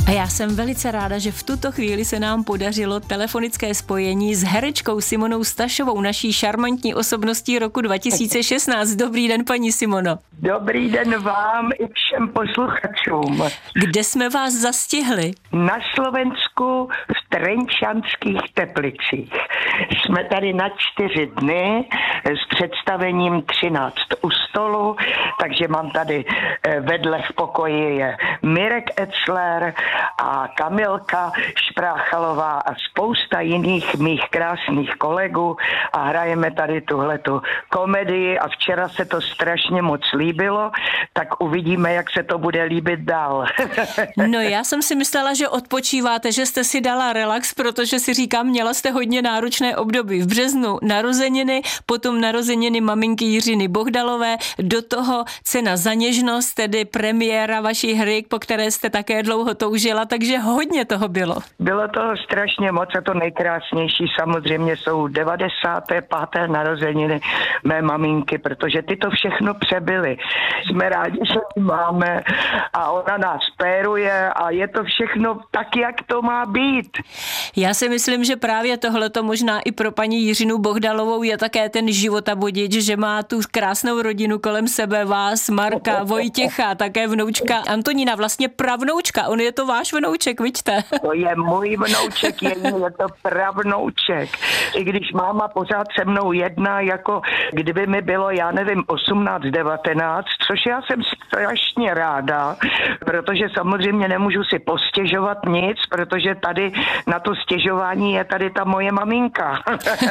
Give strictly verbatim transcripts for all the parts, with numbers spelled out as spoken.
A já jsem velice ráda, že v tuto chvíli se nám podařilo telefonické spojení s herečkou Simonou Stašovou, naší šarmantní osobností roku dva tisíce šestnáct. Dobrý den, paní Simono. Dobrý den vám i všem posluchačům. Kde jsme vás zastihli? Na Slovensku v Trenčanských Teplicích. Jsme tady na čtyři dny s představením třináct u stolu, takže mám tady vedle v pokoji je Mirek Etzler a Kamilka Špráchalová a spousta jiných mých krásných kolegů a hrajeme tady tuhletu komedii a včera se to strašně moc líbilo, tak uvidíme, jak se to bude líbit dál. No já jsem si myslela, že odpočíváte, že jste si dala relax, protože si říkám, měla jste hodně náročné období. V březnu narozeniny, potom narozeniny maminky Jiřiny Bohdalové, do toho Cena za něžnost, tedy premiéra vaší hry, po které jste také dlouho toužila, takže hodně toho bylo. Bylo toho strašně moc a to nejkrásnější samozřejmě jsou devadesáté páté narozeniny mé maminky, protože ty to všechno přebyly. Jsme rádi, že ji máme a ona nás péruje a je to všechno tak, jak to má být. Já si myslím, že právě tohleto možná i pro paní Jiřinu Bohdalovou je také ten životabodič, že má tu krásnou rodinu kolem sebe, vás, Marka, Vojtěcha, také vnoučka Antonína, vlastně pravnoučka, on je to váš vnouček, vidíte? To je můj vnouček, je, je to pravnouček. I když máma pořád se mnou jedná, jako kdyby mi bylo, já nevím, osmnáct, devatenáct, což já jsem strašně ráda, protože samozřejmě nemůžu si postěžovat nic, protože tady na to stěžování je tady ta moje maminka.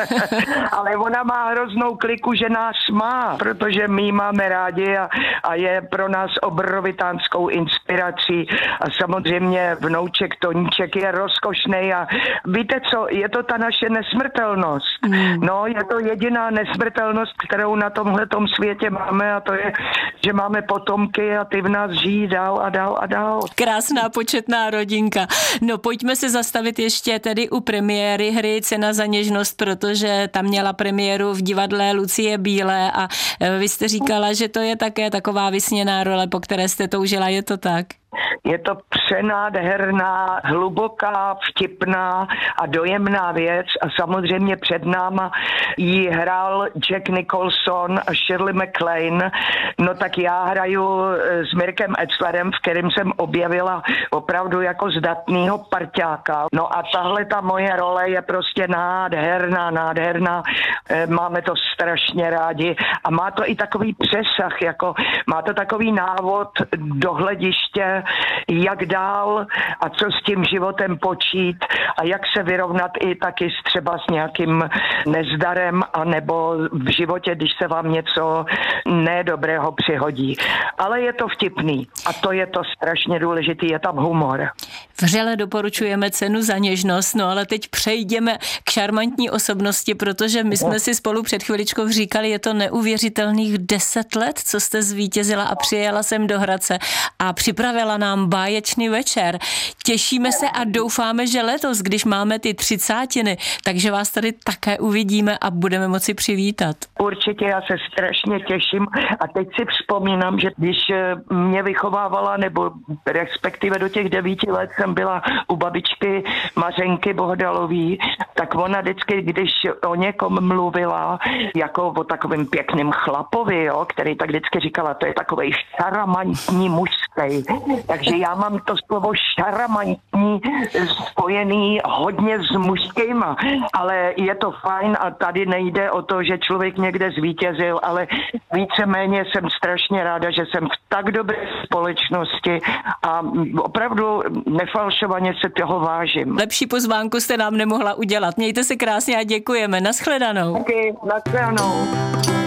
Ale ona má hroznou kliku, že nás má, protože my ji máme rádi a, a je pro nás obrovitánskou inspirací a samozřejmě vnouček Toníček je rozkošnej a víte co, je to ta naše nesmrtelnost. Mm. No, je to jediná nesmrtelnost, kterou na tomhletom světě máme a to je, že máme potomky a ty v nás žijí dál a dál a dál. Krásná početná rodinka. No pojďme se zastavit ještě tedy u premiéry hry Cena za něžnost, protože tam měla premiéru v divadle Lucie Bílé a vy jste říkala, že to je také taková vysněná role, po které jste toužila, je to tak? Je to přenádherná, hluboká, vtipná a dojemná věc a samozřejmě před náma ji hrál Jack Nicholson a Shirley MacLaine. No tak já hraju s Mirkem Etzlerem, v kterém jsem objevila opravdu jako zdatnýho parťáka. No a tahle ta moje role je prostě nádherná, nádherná. Máme to strašně rádi a má to i takový přesah, jako má to takový návod do hlediště, jak dál a co s tím životem počít a jak se vyrovnat i taky třeba s nějakým nezdarem a nebo v životě, když se vám něco nedobrého přihodí. Ale je to vtipný a to je to strašně důležitý, je tam humor. Vřele doporučujeme Cenu za něžnost, no ale teď přejdeme k šarmantní osobnosti, protože my jsme si spolu před chviličkou říkali, je to neuvěřitelných deset let, co jste zvítězila a přijela sem do Hradce a připravila nám báječný večer. Těšíme se a doufáme, že letos, když máme ty třicátiny, takže vás tady také uvidíme a budeme moci přivítat. Určitě, já se strašně těším a teď si vzpomínám, že když mě vychovávala, nebo respektive do těch devíti let jsem byla u babičky Mařenky Bohdalový, tak ona vždycky, když o někom mluvila, jako o takovým pěkným chlapovi, jo, který tak vždycky říkala, to je takovej šaramantní mužský. Takže já mám to slovo šaramantní spojený hodně s mužskýma, ale je to fajn a tady nejde o to, že člověk někde zvítězil, ale víceméně jsem strašně ráda, že jsem v tak dobré společnosti a opravdu nefalšovaně se toho vážím. Lepší pozvánku jste nám nemohla udělat. Mějte se krásně a děkujeme. Naschledanou. Taky, naschledanou.